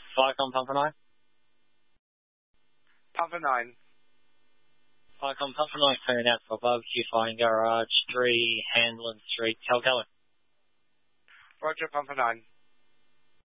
Flycom Pumper 9. Pumper 9. Flycom Pumper 9 clearing out for Barbecue Flying Garage, 3 Hanlon Street, Calcutta. Roger, Pumper 9.